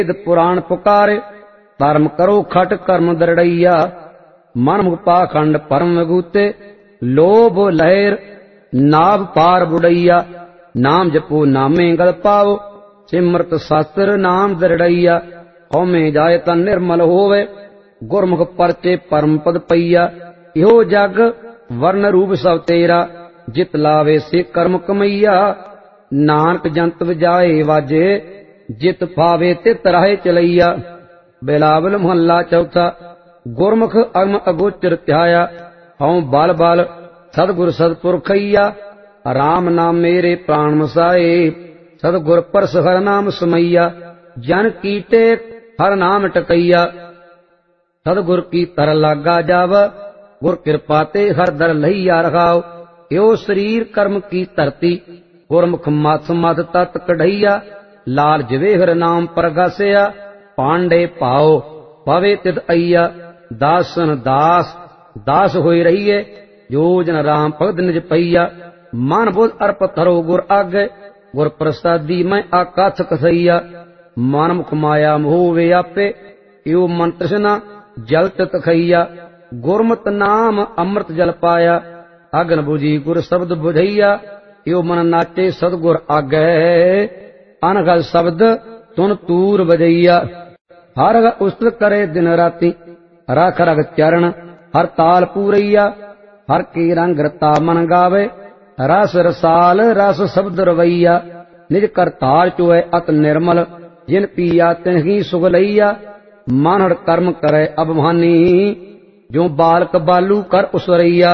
वेद पुराण पुकारे, धर्म करो खट कर्म दरड़ैया। मन मुख पाखंड परम विभूते, लोभ लहर नाभ पार बुड़ैया। नाम जपो नामे गल पाओ, सिमरत शास्त्र नाम दरड़ैया। हौमे जाय तन निर्मल होवे, गुरमुख परचे परम पद पैया। इहो जग वर्ण रूप सब तेरा, जित लावे से कर्म कमैया। नानक जंत बजाए वाजे, जित पावे तित राहे चलैया। बिलावल मोहल्ला चौथा। गुरमुख अगम अगोचर ध्याया, हऊँ बल बल सतगुर सतपुरखैया। राम नाम मेरे प्राण मसाए, सतगुर परस हर नाम समैया। जन की टेक हर नाम टकैया, सतगुर की तर लागा जाव। गुर कृपा ते हर दर लहिया रखाओ। यो शरीर कर्म की धरती, गुरमुख मथ मथ तत् कढ़ैया। लाल जवेहर नाम परगासया, पांडे पाओ पवे तिद अइया। दासन दास दास होई रहिए, जो जन राम भगत निज पैया। मन बुध अर्प धरो गुर आगे, गुर प्रसादी मैं आकाछ कसैया। मन मुख माया मोह वे आपे, यो मन तृष्णा जल तित खैया। गुरमत नाम अमृत जल पाया, अगन बुझी गुर शब्द बुझैया। यो मन नाचे सतगुर आगे, अनगल शब्द सुन तूर बजैया। हर उस्तल करे दिन राति, रख रख चरण हर ताल पूरैया। हर की रंग रता मन गावे, रस रसाल रस शब्द रवैया। निज कर ताल चुए अत निर्मल, जिन पिया तिन ही सुख लैया। मन हर कर्म करे अबमानी, जो बालक बालू कर उसरैया।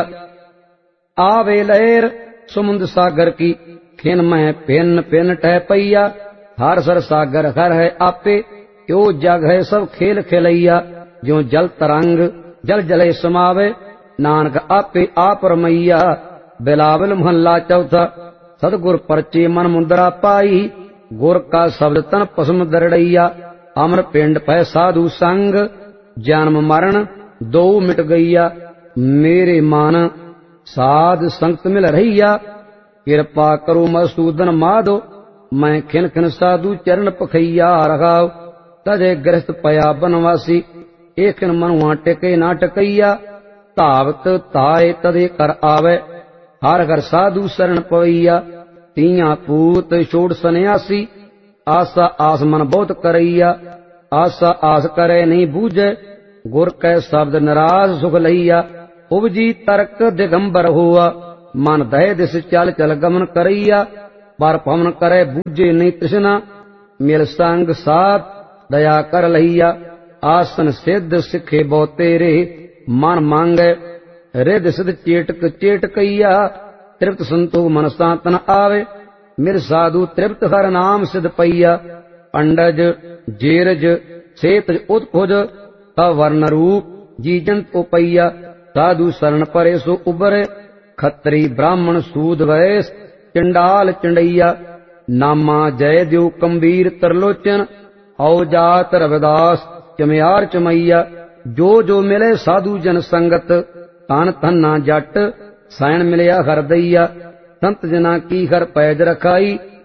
आवे लहर समुद्र सागर की, खिन में पिन पिन टह पैया। हर सर सागर हर है आपे, यो जग है सब खेल खेलैया। जो जल तरंग जल जले समावे, नानक आपे आप रमैया। बिलावल मोहल्ला चौथा। सतगुर परचे मन मुंदरा पाई, गुर का शब्द तन पसम दरड़ैया। अमर पिंड पै साधु संग, जन्म मरण दो मिट गैया। मेरे मन साध संगत मिल रहिया, कृपा करो मसूदन माधो। मैं खिन खिन साधु चरण पखैया रखाओ। तजे ग्रस्त पया बनवासी, एक मनुआ टिके ना टकैया। धावत ताए तदे कर आवे, हर घर साधु शरण पवैया। तिया पूत छोड़ सन्यासी, आशा आस मन बहुत करैया। आशा आस करे नहीं बूझे, गुर कै शब्द निराश सुख लैया। उपजी तर्क दिगंबर हुआ, मन दय दिस चल चल गमन करैया। पर पवन करे बूझे नहीं तृष्णा, मिल संग साथ दया कर लैया। आसन सिद्ध सिखे बहुत तेरे, मन मांगे रिद सिद्ध चेटक चेटकैया। तृप्त संतोख मन सांतन आवे, मिर साधु तृप्त हर नाम सिद्ध पैया। अंडज जेरज सेतज उत्भुज, तव वर्ण रूप जी जंत उपैया। साधु शरण परे सो उबरे, खत्री ब्राह्मण सूद वैस चंडाल चंडैया। नामा जय देव कम्बीर तरलोचन, औ जात रविदास चमयार चमैया। जो जो मिले साधु जन संगत, तन धन्ना जट सैन मिलया हरदैया। संत जना की हर पैज रखाई,